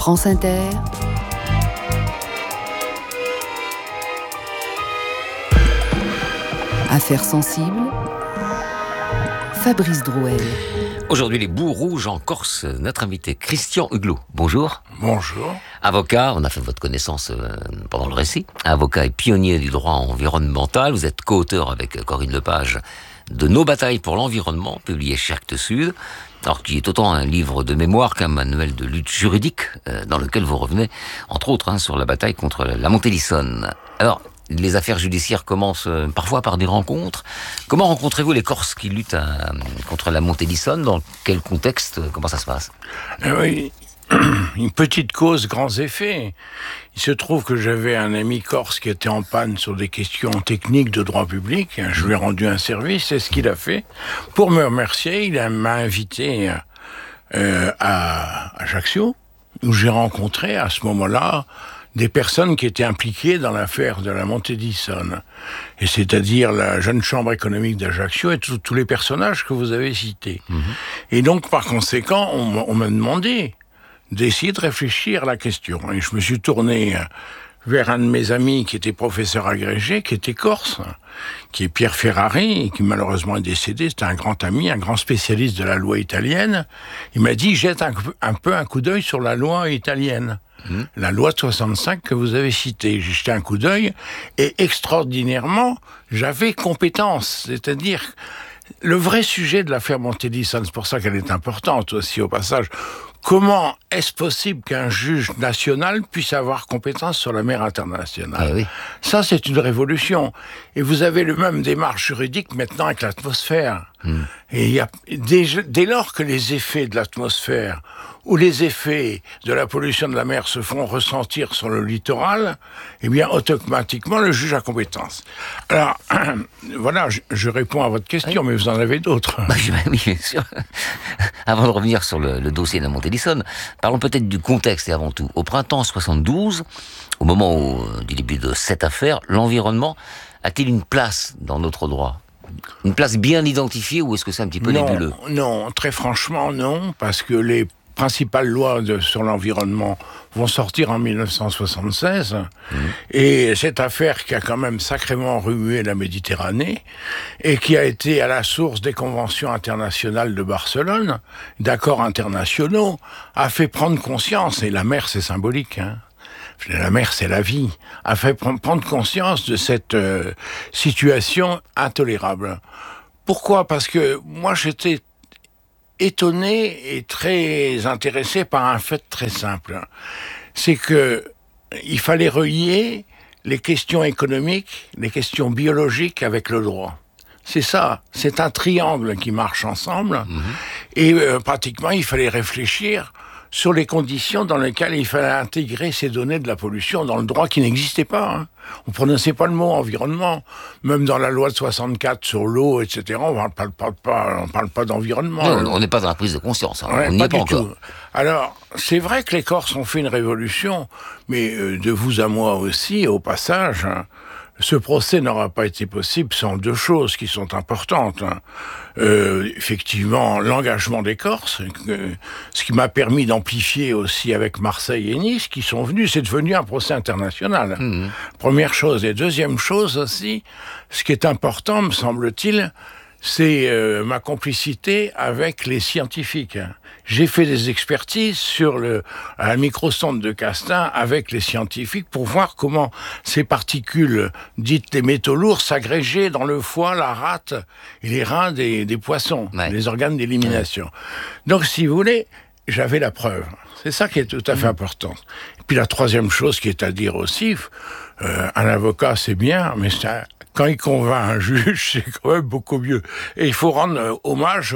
France Inter, Affaires sensibles, Fabrice Drouel. Aujourd'hui, les bouts rouges en Corse. Notre invité, Christian Huglot. Bonjour. Bonjour. Avocat, on a fait votre connaissance pendant le récit. Avocat et pionnier du droit environnemental. Vous êtes co-auteur avec Corinne Lepage de Nos batailles pour l'environnement, publié chez Actes Sud. Alors, qui est autant un livre de mémoire qu'un manuel de lutte juridique, dans lequel vous revenez, entre autres, sur la bataille contre la montée d'Issonne. Alors, les affaires judiciaires commencent parfois par des rencontres. Comment rencontrez-vous les Corses qui luttent contre la montée d'Issonne? Dans quel contexte? Comment ça se passe? Oui, une petite cause, grands effets. Il se trouve que j'avais un ami corse qui était en panne sur des questions techniques de droit public. Je lui ai rendu un service, c'est ce qu'il a fait. Pour me remercier, il m'a invité à Ajaccio, où j'ai rencontré à ce moment-là des personnes qui étaient impliquées dans l'affaire de la montée d'Issonne. Et c'est-à-dire la jeune chambre économique d'Ajaccio et tous les personnages que vous avez cités. Et donc, par conséquent, on m'a demandé d'essayer de réfléchir à la question. Et je me suis tourné vers un de mes amis qui était professeur agrégé, qui était corse, qui est Pierre Ferrari, et qui malheureusement est décédé. C'était un grand ami, un grand spécialiste de la loi italienne. Il m'a dit, jette un peu un coup d'œil sur la loi italienne. La loi de 65 que vous avez citée. J'ai jeté un coup d'œil et extraordinairement, j'avais compétence. C'est-à-dire, le vrai sujet de l'affaire montée d'Issonne, c'est pour ça qu'elle est importante aussi au passage. Comment est-ce possible qu'un juge national puisse avoir compétence sur la mer internationale? Ah oui. Ça, c'est une révolution. Et vous avez le même démarche juridique maintenant avec l'atmosphère. Et il y a, dès lors que les effets de l'atmosphère ou les effets de la pollution de la mer se font ressentir sur le littoral, eh bien, automatiquement, le juge a compétence. Alors, voilà, je réponds à votre question, mais vous en avez d'autres. Oui, bien sûr. Avant de revenir sur le dossier de la montée d'Issonne, parlons peut-être du contexte et avant tout. Au printemps 72, au moment du début de cette affaire, l'environnement a-t-il une place dans notre droit? Une place bien identifiée ou est-ce que c'est un petit peu nébuleux? Non, très franchement, non, parce que les principales lois sur l'environnement vont sortir en 1976. Et cette affaire qui a quand même sacrément remué la Méditerranée et qui a été à la source des conventions internationales de Barcelone, d'accords internationaux, a fait prendre conscience, et la mer c'est symbolique, la mer, c'est la vie, a fait prendre conscience de cette situation intolérable. Pourquoi? Parce que moi, j'étais étonné et très intéressé par un fait très simple. C'est que il fallait relier les questions économiques, les questions biologiques avec le droit. C'est ça, c'est un triangle qui marche ensemble. Et pratiquement, il fallait réfléchir sur les conditions dans lesquelles il fallait intégrer ces données de la pollution dans le droit qui n'existait pas. On ne prononçait pas le mot environnement. Même dans la loi de 64 sur l'eau, etc., on ne parle pas d'environnement. Non, on n'est pas dans la prise de conscience. Ouais, on n'y est pas encore. Tout. Alors, c'est vrai que les Corses ont fait une révolution, mais de vous à moi aussi, au passage, ce procès n'aura pas été possible sans deux choses qui sont importantes. Effectivement, l'engagement des Corses, ce qui m'a permis d'amplifier aussi avec Marseille et Nice, qui sont venus, c'est devenu un procès international. Première chose. Et deuxième chose aussi, ce qui est important, me semble-t-il, c'est ma complicité avec les scientifiques. J'ai fait des expertises à la microsonde de Castin avec les scientifiques pour voir comment ces particules dites les métaux lourds s'agrégeaient dans le foie, la rate et les reins des poissons, les organes d'élimination. Donc, si vous voulez, j'avais la preuve. C'est ça qui est tout à fait important. Et puis la troisième chose qui est à dire aussi, un avocat c'est bien, mais quand il convainc un juge, c'est quand même beaucoup mieux. Et il faut rendre hommage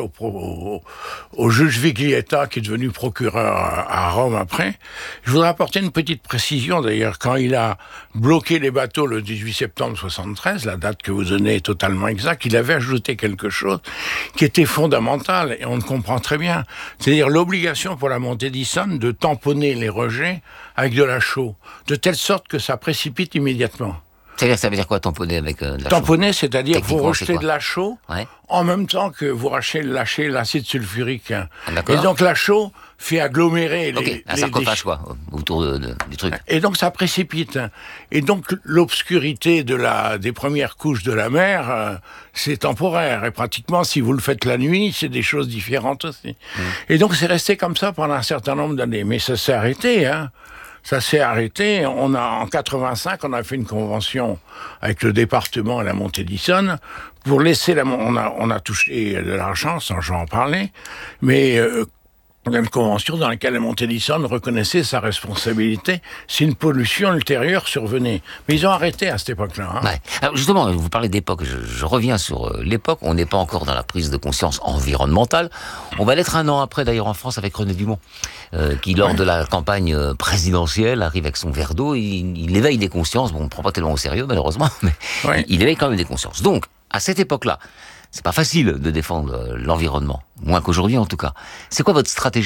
au juge Viglietta, qui est devenu procureur à Rome après. Je voudrais apporter une petite précision, d'ailleurs. Quand il a bloqué les bateaux le 18 septembre 73, la date que vous donnez est totalement exacte, il avait ajouté quelque chose qui était fondamental, et on le comprend très bien. C'est-à-dire l'obligation pour la montée d'Issonne de tamponner les rejets avec de la chaux, de telle sorte que ça précipite immédiatement. C'est-à-dire, ça veut dire quoi, tamponner avec de la tamponner, chaux? C'est-à-dire vous Techniquement, rejetez de la chaux en même temps que vous lâchez l'acide sulfurique. D'accord. Et donc la chaux fait agglomérer un sarcophage, quoi, autour du truc. Et donc ça précipite. Et donc l'obscurité des premières couches de la mer, c'est temporaire. Et pratiquement, si vous le faites la nuit, c'est des choses différentes aussi. Et donc c'est resté comme ça pendant un certain nombre d'années. Mais ça s'est arrêté, hein. Ça s'est arrêté. En 85, on a fait une convention avec le département et la montée d'Issonne pour laisser on a touché de l'argent, sans j'en en parler, mais on a une convention dans laquelle la montée d'Issonne reconnaissait sa responsabilité si une pollution ultérieure survenait. Mais ils ont arrêté à cette époque-là. Hein. Ouais. Alors justement, vous parlez d'époque, je reviens sur l'époque, on n'est pas encore dans la prise de conscience environnementale. On va l'être un an après, d'ailleurs, en France, avec René Dumont, qui, lors de la campagne présidentielle, arrive avec son verre d'eau, il éveille des consciences. Bon, on ne prend pas tellement au sérieux, malheureusement, mais il éveille quand même des consciences. Donc, à cette époque-là, c'est pas facile de défendre l'environnement, moins qu'aujourd'hui en tout cas. C'est quoi votre stratégie ?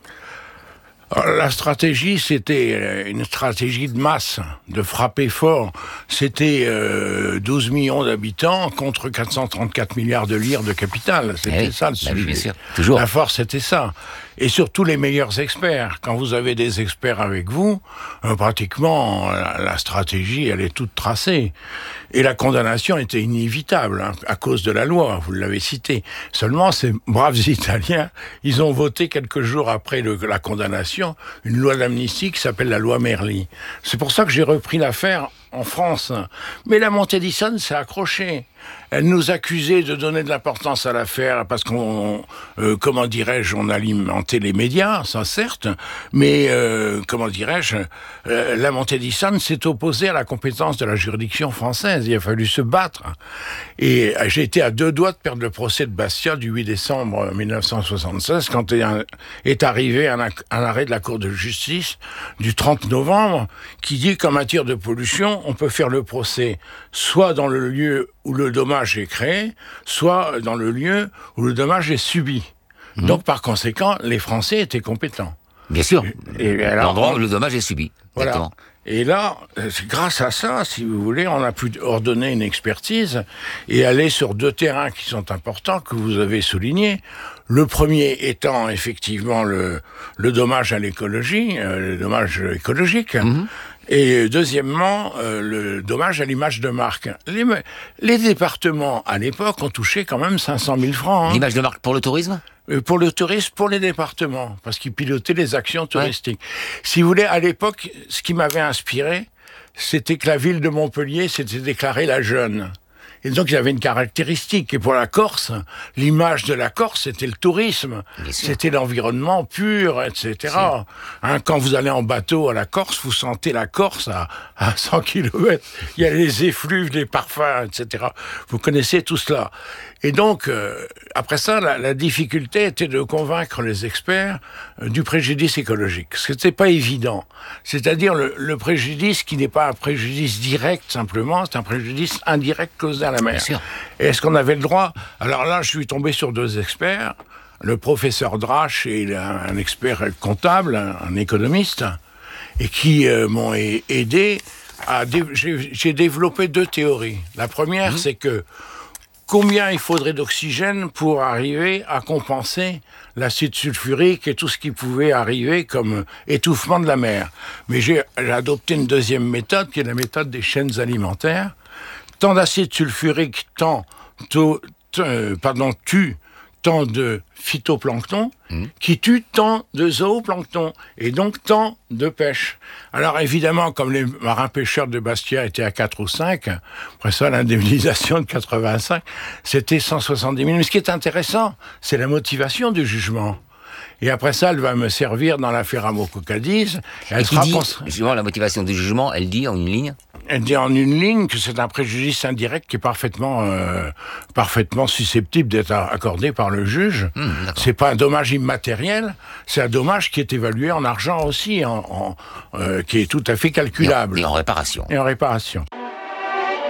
La stratégie, c'était une stratégie de masse, de frapper fort. C'était 12 millions d'habitants contre 434 milliards de lire de capital. C'était ça le sujet. Oui, bien sûr. Toujours. La force, c'était ça. Et surtout les meilleurs experts. Quand vous avez des experts avec vous, pratiquement, la stratégie, elle est toute tracée. Et la condamnation était inévitable, hein, à cause de la loi, vous l'avez cité. Seulement, ces braves Italiens, ils ont voté quelques jours après la condamnation, une loi d'amnistie qui s'appelle la loi Merli. C'est pour ça que j'ai repris l'affaire en France. Mais la montée d'Issonne s'est accrochée. Elle nous accusait de donner de l'importance à l'affaire parce qu'on, comment dirais-je, on alimentait les médias, ça certes, mais comment dirais-je, la montée d'Issonne s'est opposée à la compétence de la juridiction française. Il a fallu se battre. Et j'ai été à 2 doigts de perdre le procès de Bastia du 8 décembre 1976 quand est arrivé un arrêt de la Cour de justice du 30 novembre qui dit qu'en matière de pollution, on peut faire le procès soit dans le lieu où le dommage est créé, soit dans le lieu où le dommage est subi. Donc, par conséquent, les Français étaient compétents. Bien sûr. Et alors, l'endroit où le dommage est subi. Voilà. Exactement. Et là, grâce à ça, si vous voulez, on a pu ordonner une expertise et aller sur 2 terrains qui sont importants, que vous avez soulignés. Le premier étant effectivement le dommage à l'écologie, le dommage écologique. Et deuxièmement, le dommage à l'image de marque. Les départements, à l'époque, ont touché quand même 500 000 francs. Hein. L'image de marque pour le tourisme ? Pour le tourisme, pour les départements, parce qu'ils pilotaient les actions touristiques. Si vous voulez, à l'époque, ce qui m'avait inspiré, c'était que la ville de Montpellier s'était déclarée la jeune. Et donc, il y avait une caractéristique. Et pour la Corse, l'image de la Corse, c'était le tourisme. C'était l'environnement pur, etc. Hein, quand vous allez en bateau à la Corse, vous sentez la Corse à 100 km. Il y a les effluves, les parfums, etc. Vous connaissez tout cela. Et donc, après ça, la difficulté était de convaincre les experts du préjudice écologique. Ce qui n'était pas évident. C'est-à-dire le préjudice qui n'est pas un préjudice direct simplement, c'est un préjudice indirect causé à la mer. Et est-ce qu'on avait le droit ? Alors là, je suis tombé sur 2 experts, le professeur Drache et un expert comptable, un économiste, et qui m'ont aidé à... J'ai développé 2 théories. La première, c'est que combien il faudrait d'oxygène pour arriver à compenser l'acide sulfurique et tout ce qui pouvait arriver comme étouffement de la mer. Mais j'ai adopté une deuxième méthode, qui est la méthode des chaînes alimentaires. Tant d'acide sulfurique tue tant de phytoplancton, qui tue tant de zooplancton, et donc tant de pêche. Alors évidemment, comme les marins pêcheurs de Bastia étaient à 4 ou 5, après ça, l'indemnisation de 85, c'était 170 000. Mais ce qui est intéressant, c'est la motivation du jugement. Et après ça, elle va me servir dans l'affaire Amoco-Cadiz. Justement, la motivation du jugement, elle dit en une ligne ? Elle dit en une ligne que c'est un préjudice indirect qui est parfaitement susceptible d'être accordé par le juge. C'est pas un dommage immatériel, c'est un dommage qui est évalué en argent aussi, qui est tout à fait calculable. Et en réparation. Et en réparation.